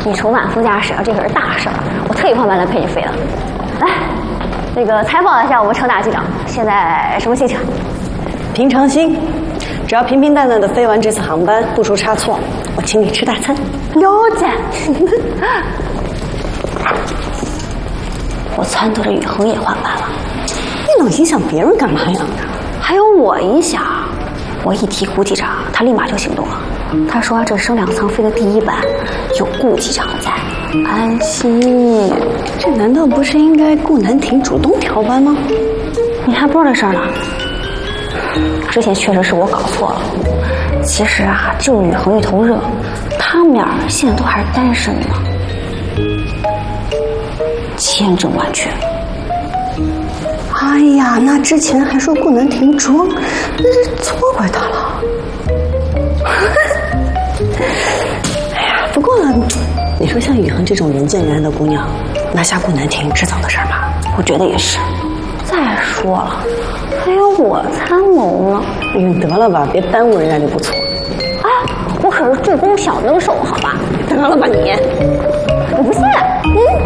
你筹办副驾驶，这可是大事儿，我特意换班来陪你飞的。来，那个采访一下我们程大机长，现在什么心情？ 平常心，只要平平淡淡的飞完这次航班，不出差错，我请你吃大餐。 了解。我撺掇着宇恒也换班了， 你老影响别人干嘛呀？ 还有我影响。我一提顾机长，他立马就行动了。他说这升2舱飞的第1班，有顾机长在，安心。 这难道不是应该顾南亭主动调班吗？ 你还不知道这事儿呢？之前确实是我搞错了。其实啊，就是宇恒一头热，他们俩现在都还是单身呢，千真万确。 哎呀，那之前还说顾南亭装，那是错怪他了。哎呀，不过你说像宇恒这种人见人爱的姑娘，拿下顾南亭迟早的事儿吧？ 我觉得也是。再说了，还有我参谋呢。 得了吧，别耽误人家就不错。 哎，我可是助攻小能手，好吧？ 得了吧你！ 我不信。